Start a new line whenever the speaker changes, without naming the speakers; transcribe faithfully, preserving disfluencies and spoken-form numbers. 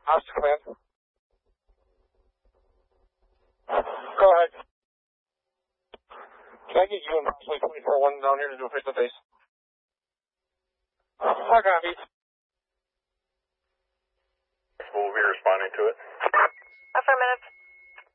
Austin Command. Go ahead. Can I get you and possibly twenty-four one down here to do a face-to-face? I copy.
We'll be responding to it.
Affirmative.